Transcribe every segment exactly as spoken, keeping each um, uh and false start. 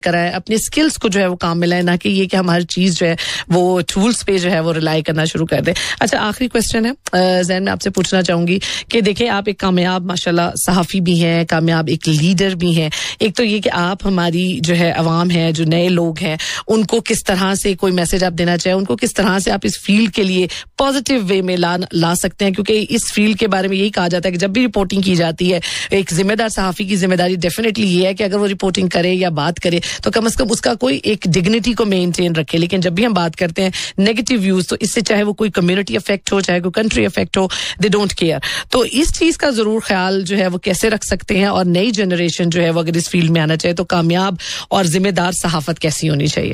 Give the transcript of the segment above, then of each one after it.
कराए, अपने स्किल्स को जो है वो काम में लाए, ना कि ये कि हम हर चीज जो है वो टूल्स पे जो है वो रिलाई करना शुरू कर दें. अच्छा, आखिरी क्वेश्चन है ज़ैन, मैं आपसे पूछना चाहूंगी कि देखें, आप एक कामयाब माशाल्लाह सहाफ़ी भी हैं, कामयाब एक लीडर भी हैं. एक तो ये कि आप हमारी जो है अवाम है, जो नए लोग हैं, उनको किस तरह से कोई मैसेज आप देना चाहें, उनको किस तरह से आप इस फील्ड के लिए पॉजिटिव वे में ला ला सकते हैं, क्योंकि इस फील्ड के बारे में यही कहा जाता है कि जब भी रिपोर्टिंग की जाती है, एक जिम्मेदार सहाफ़ी की जिम्मेदारी डेफिनेटली ये है कि अगर वो रिपोर्टिंग करे या बात करे तो कम से कम उसका कोई एक डिग्निटी को मेंटेन रखे. लेकिन जब भी हम बात करते हैं नेगेटिव व्यूज, तो इससे चाहे वो कोई कम्युनिटी अफेक्ट हो, चाहे कोई कंट्री अफेक्ट हो, दे डोंट केयर. तो इस चीज का जरूर ख्याल जो है वो कैसे रख सकते हैं, और नई जनरेशन जो है वो अगर इस फील्ड में आना चाहे तो कामयाब और जिम्मेदार सहाफत कैसी होनी चाहिए?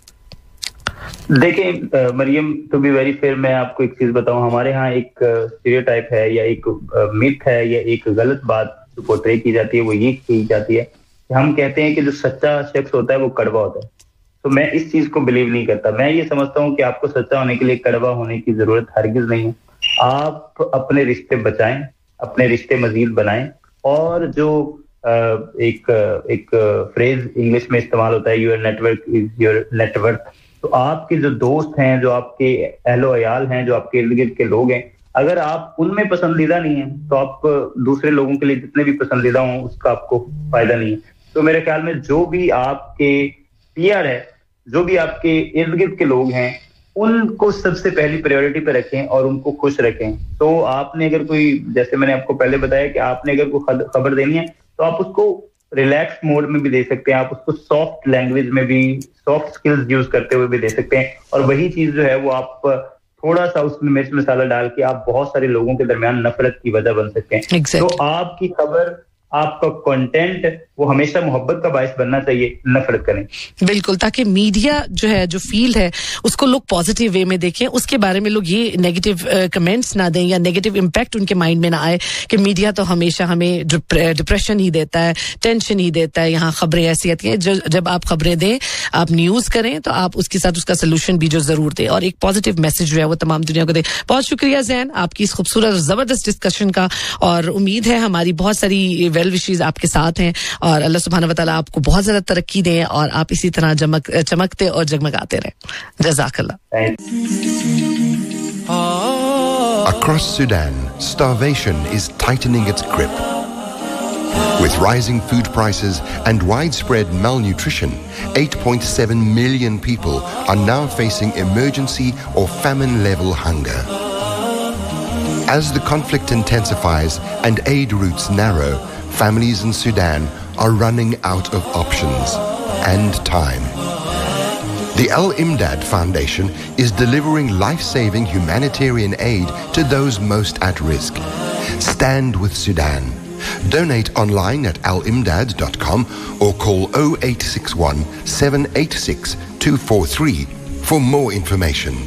देखिए Maryam, to be very fair, मैं आपको एक चीज बताऊं. हमारे यहाँ एक स्टीरियोटाइप है या एक मिथ है या एक गलत बात जो पोर्ट्रे की जाती है, वो ये की जाती है, हम कहते हैं कि जो सच्चा शख्स होता है वो कड़वा होता है. तो मैं इस चीज को बिलीव नहीं करता. मैं ये समझता हूँ कि आपको सच्चा होने के लिए कड़वा होने की जरूरत हरगिज नहीं है. आप अपने रिश्ते बचाएं, अपने रिश्ते मजीद बनाएं, और जो एक एक फ्रेज इंग्लिश में इस्तेमाल होता है, your network is your network. तो आपके जो दोस्त हैं, जो आपके अहलो अयाल हैं, जो आपके इर्द गिर्द के लोग हैं, अगर आप उनमें पसंदीदा नहीं है तो आप दूसरे लोगों के लिए जितने भी पसंदीदा हों उसका आपको फायदा नहीं है. तो मेरे ख्याल में जो भी आपके पीआर है, जो भी आपके इर्द गिर्द के लोग हैं, उनको सबसे पहली प्रायोरिटी पे रखें और उनको खुश रखें. तो आपने अगर कोई, जैसे मैंने आपको पहले बताया कि आपने अगर कोई खबर देनी है तो आप उसको रिलैक्स मोड में भी दे सकते हैं, आप उसको सॉफ्ट लैंग्वेज में भी, सॉफ्ट स्किल्स यूज करते हुए भी दे सकते हैं. और वही चीज जो है वो आप थोड़ा सा उसमें मिर्च मसाला डाल के आप बहुत सारे लोगों के दरमियान नफरत की वजह बन सकते हैं. exactly. तो आपकी खबर, आपका कंटेंट वो हमेशा मोहब्बत का बायस बनना चाहिए, नफरत करें. बिल्कुल, ताकि मीडिया जो है, जो फील्ड है, उसको लोग पॉजिटिव वे में देखें, उसके बारे में लोग ये नेगेटिव कमेंट्स ना दें या नेगेटिव इम्पैक्ट उनके माइंड में ना आए कि मीडिया तो हमेशा हमें डिप्रेशन ही देता है, टेंशन ही देता है, यहाँ खबरें ऐसी आती हैं. जब आप खबरें दें, आप न्यूज करें, तो आप उसके साथ उसका सोल्यूशन भी जो जरूर दें और एक पॉजिटिव मैसेज जो है वो तमाम दुनिया को दें. बहुत शुक्रिया ज़ैन आपकी इस खूबसूरत और जबरदस्त डिस्कशन का, और उम्मीद है हमारी बहुत सारी वेल विशेस आपके साथ हैं, और अल्लाह सुब्हानहू व तआला आपको बहुत ज्यादा तरक्की दें और आप इसी तरह चमक चमकते और जगमगाते रहें. जज़ाकल्लाह. Across Sudan, starvation is tightening its grip. With rising food prices and widespread malnutrition, eight point seven million people are now facing emergency or famine-level hunger. As the conflict intensifies and aid routes narrow, families in Sudan are running out of options and time. The Al-Imdad Foundation is delivering life-saving humanitarian aid to those most at risk. Stand with Sudan. Donate online at al imdad dot com or call oh eight six one, seven eight six, two four three for more information.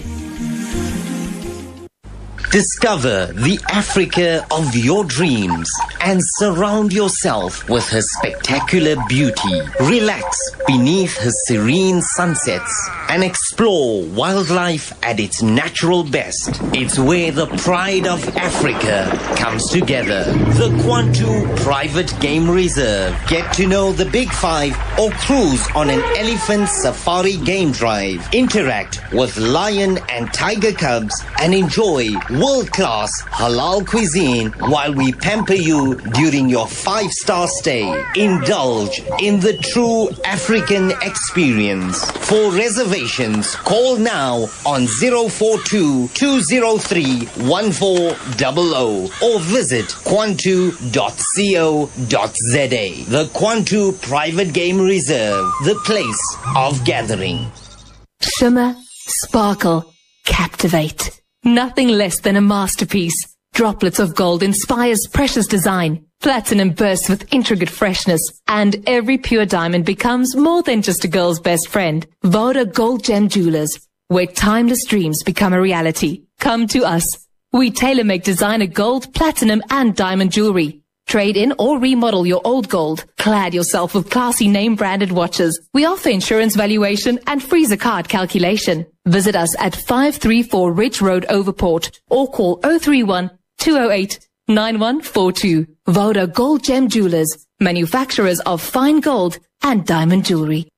Discover the Africa of your dreams and surround yourself with her spectacular beauty. Relax beneath her serene sunsets and explore wildlife at its natural best. It's where the pride of Africa comes together. The Kwantu Private Game Reserve. Get to know the Big Five or cruise on an elephant safari game drive. Interact with lion and tiger cubs and enjoy world-class halal cuisine while we pamper you during your five-star stay. Indulge in the true African experience. For reservations, call now on zero four two, two zero three, one four zero zero or visit kwantu dot co dot za. The Kwantu Private Game Reserve, the place of gathering. Shimmer, sparkle, captivate. Nothing less than a masterpiece. Droplets of gold inspires precious design. Platinum bursts with intricate freshness. And every pure diamond becomes more than just a girl's best friend. Voda Gold Gem Jewelers, where timeless dreams become a reality. Come to us. We tailor-make designer gold, platinum and diamond jewelry. Trade in or remodel your old gold. Clad yourself with classy name-branded watches. We offer insurance valuation and freezer card calculation. Visit us at five three four Ridge Road, Overport, or call oh three one, two oh eight, nine one four two. Voda Gold Gem Jewelers, manufacturers of fine gold and diamond jewelry.